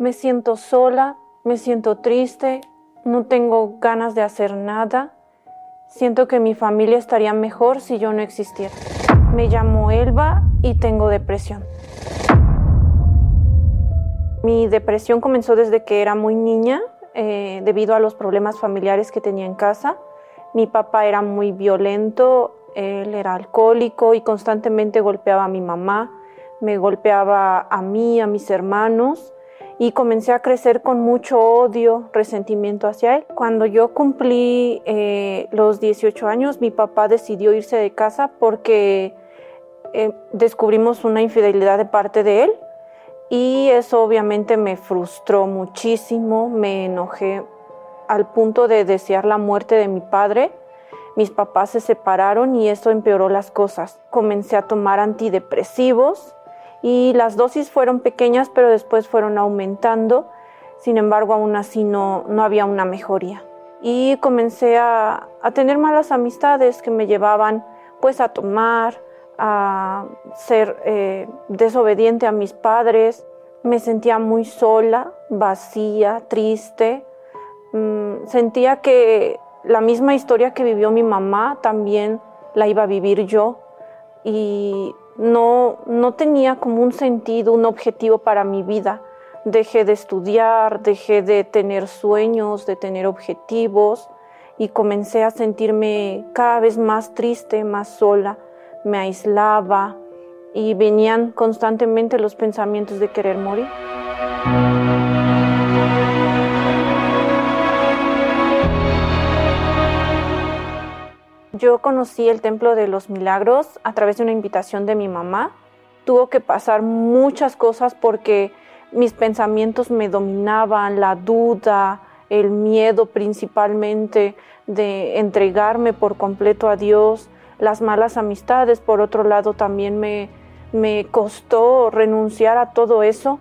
Me siento sola, me siento triste, no tengo ganas de hacer nada. Siento que mi familia estaría mejor si yo no existiera. Me llamo Elba y tengo depresión. Mi depresión comenzó desde que era muy niña, debido a los problemas familiares que tenía en casa. Mi papá era muy violento, él era alcohólico y constantemente golpeaba a mi mamá, me golpeaba a mí, a mis hermanos, y comencé a crecer con mucho odio, resentimiento hacia él. Cuando yo cumplí los 18 años, mi papá decidió irse de casa porque descubrimos una infidelidad de parte de él. Y eso obviamente me frustró muchísimo, me enojé al punto de desear la muerte de mi padre. Mis papás se separaron y eso empeoró las cosas. Comencé a tomar antidepresivos y las dosis fueron pequeñas, pero después fueron aumentando. Sin embargo, aún así no había una mejoría. Y comencé a tener malas amistades que me llevaban pues a tomar, a ser desobediente a mis padres. Me sentía muy sola, vacía, triste. Sentía que la misma historia que vivió mi mamá también la iba a vivir yo y no tenía como un sentido, un objetivo para mi vida. Dejé de estudiar, dejé de tener sueños, de tener objetivos y comencé a sentirme cada vez más triste, más sola. Me aislaba y venían constantemente los pensamientos de querer morir. Yo conocí el Templo de los Milagros a través de una invitación de mi mamá. Tuvo que pasar muchas cosas porque mis pensamientos me dominaban, la duda, el miedo principalmente de entregarme por completo a Dios. Las malas amistades, por otro lado, también me costó renunciar a todo eso.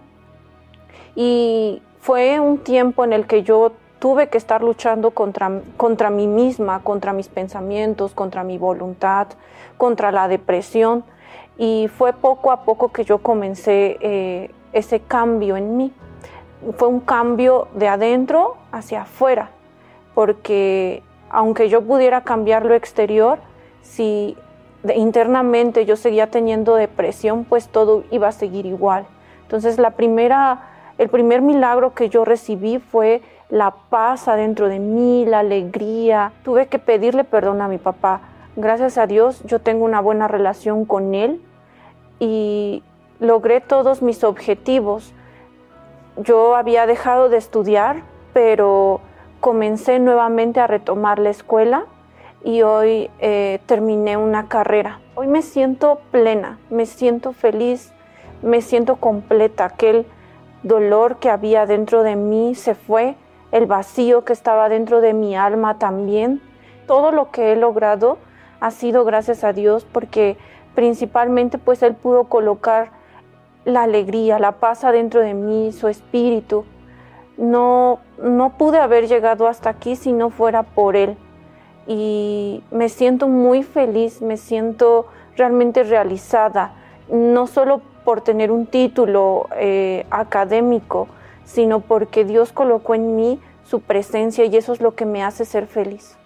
Y fue un tiempo en el que yo tuve que estar luchando contra mí misma, contra mis pensamientos, contra mi voluntad, contra la depresión. Y fue poco a poco que yo comencé ese cambio en mí. Fue un cambio de adentro hacia afuera, porque aunque yo pudiera cambiar lo exterior, si internamente yo seguía teniendo depresión, pues todo iba a seguir igual. Entonces el primer milagro que yo recibí fue la paz adentro de mí, la alegría. Tuve que pedirle perdón a mi papá. Gracias a Dios yo tengo una buena relación con él y logré todos mis objetivos. Yo había dejado de estudiar, pero comencé nuevamente a retomar la escuela. Y hoy terminé una carrera. Hoy me siento plena, me siento feliz, me siento completa. Aquel dolor que había dentro de mí se fue, el vacío que estaba dentro de mi alma también. Todo lo que he logrado ha sido gracias a Dios, porque principalmente pues Él pudo colocar la alegría, la paz adentro de mí, su espíritu. No pude haber llegado hasta aquí si no fuera por Él. Y me siento muy feliz, me siento realmente realizada, no solo por tener un título académico, sino porque Dios colocó en mí su presencia y eso es lo que me hace ser feliz.